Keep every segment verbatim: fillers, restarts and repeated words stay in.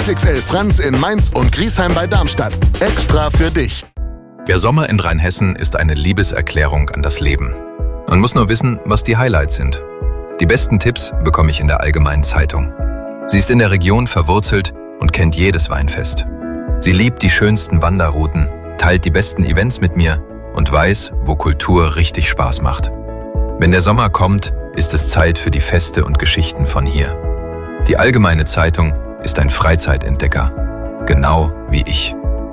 X X L Franz in Mainz und Griesheim bei Darmstadt. Extra für dich. Der Sommer in Rheinhessen ist eine Liebeserklärung an das Leben. Man muss nur wissen, was die Highlights sind. Die besten Tipps bekomme ich in der Allgemeinen Zeitung. Sie ist in der Region verwurzelt und kennt jedes Weinfest. Sie liebt die schönsten Wanderrouten, teilt die besten Events mit mir und weiß, wo Kultur richtig Spaß macht. Wenn der Sommer kommt, ist es Zeit für die Feste und Geschichten von hier. Die Allgemeine Zeitung ist ein Freizeitentdecker, genau wie ich.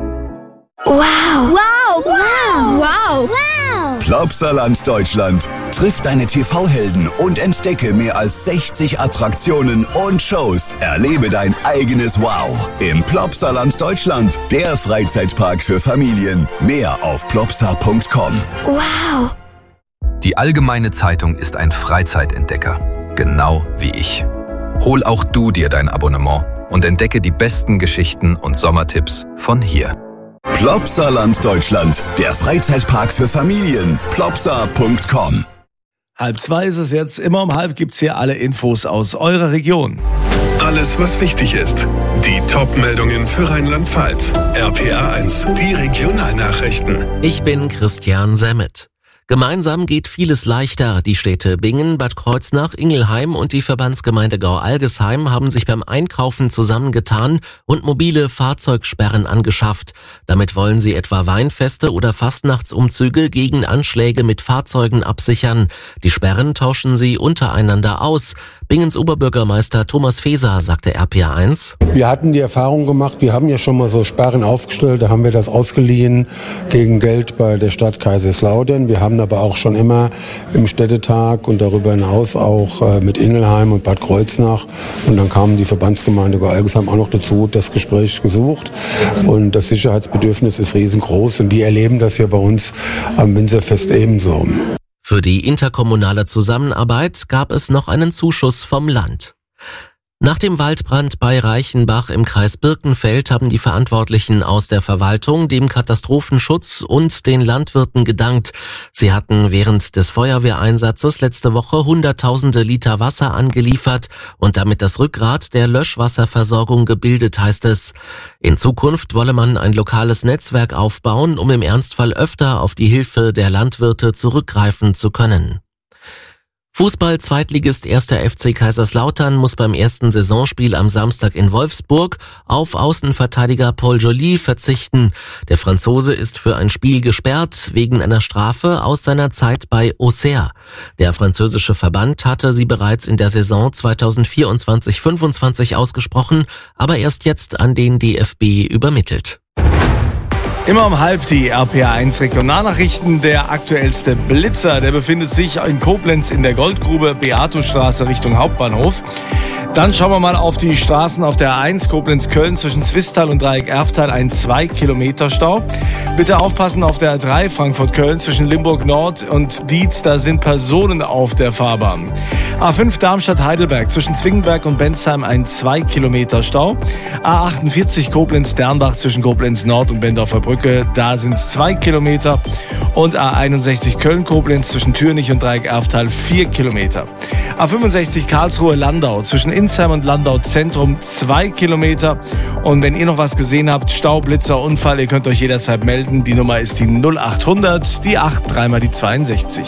Wow! Wow! Wow! Wow! Wow! Plopsaland Deutschland. Triff deine T V-Helden und entdecke mehr als sechzig Attraktionen und Shows. Erlebe dein eigenes Wow im Plopsaland Deutschland, der Freizeitpark für Familien. Mehr auf plopsa punkt com. Wow! Die Allgemeine Zeitung ist ein Freizeitentdecker, genau wie ich. Hol auch du dir dein Abonnement und entdecke die besten Geschichten und Sommertipps von hier. Plopsaland Deutschland, der Freizeitpark für Familien. plopsa punkt com. Halb zwei ist es jetzt. Immer um halb gibt's hier alle Infos aus eurer Region. Alles, was wichtig ist. Die Top-Meldungen für Rheinland-Pfalz. R P R eins, die Regionalnachrichten. Ich bin Christian Semmet. Gemeinsam geht vieles leichter. Die Städte Bingen, Bad Kreuznach, Ingelheim und die Verbandsgemeinde Gau-Algesheim haben sich beim Einkaufen zusammengetan und mobile Fahrzeugsperren angeschafft. Damit wollen sie etwa Weinfeste oder Fastnachtsumzüge gegen Anschläge mit Fahrzeugen absichern. Die Sperren tauschen sie untereinander aus. Bingens Oberbürgermeister Thomas Feser sagte R P R eins. Wir hatten die Erfahrung gemacht, wir haben ja schon mal so Sperren aufgestellt, da haben wir das ausgeliehen gegen Geld bei der Stadt Kaiserslautern. Wir haben aber auch schon immer im Städtetag und darüber hinaus auch äh, mit Ingelheim und Bad Kreuznach, und dann kam die Verbandsgemeinde Gau-Algesheim auch noch dazu, das Gespräch gesucht, und das Sicherheitsbedürfnis ist riesengroß und wir erleben das ja bei uns am Winzerfest ebenso. Für die interkommunale Zusammenarbeit gab es noch einen Zuschuss vom Land. Nach dem Waldbrand bei Reichenbach im Kreis Birkenfeld haben die Verantwortlichen aus der Verwaltung dem Katastrophenschutz und den Landwirten gedankt. Sie hatten während des Feuerwehreinsatzes letzte Woche hunderttausende Liter Wasser angeliefert und damit das Rückgrat der Löschwasserversorgung gebildet, heißt es. In Zukunft wolle man ein lokales Netzwerk aufbauen, um im Ernstfall öfter auf die Hilfe der Landwirte zurückgreifen zu können. Fußball-Zweitligist erster F C Kaiserslautern muss beim ersten Saisonspiel am Samstag in Wolfsburg auf Außenverteidiger Paul Joly verzichten. Der Franzose ist für ein Spiel gesperrt wegen einer Strafe aus seiner Zeit bei Auxerre. Der französische Verband hatte sie bereits in der Saison zweitausendvierundzwanzig fünfundzwanzig ausgesprochen, aber erst jetzt an den D F B übermittelt. Immer um halb die R P R eins Regionalnachrichten. Der aktuellste Blitzer, der befindet sich in Koblenz in der Goldgrube, Beatostraße Richtung Hauptbahnhof. Dann schauen wir mal auf die Straßen auf der A eins Koblenz-Köln zwischen Zwistal und Dreieck-Erftal, ein zwei Kilometer Stau. Bitte aufpassen auf der A drei Frankfurt-Köln zwischen Limburg Nord und Dietz, da sind Personen auf der Fahrbahn. A fünf Darmstadt-Heidelberg zwischen Zwingenberg und Bensheim, ein zwei Kilometer Stau. A achtundvierzig Koblenz-Dernbach zwischen Koblenz Nord und Bendorfer Brücke, da sind es zwei Kilometer. Und A einundsechzig Köln-Koblenz zwischen Türnich und Dreieck-Erftal, vier Kilometer. A fünfundsechzig Karlsruhe-Landau zwischen Insheim und Landau Zentrum, zwei Kilometer. Und wenn ihr noch was gesehen habt, Stau, Blitzer, Unfall, ihr könnt euch jederzeit melden. Die Nummer ist die null achthundert, die acht, dreimal die zweiundsechzig.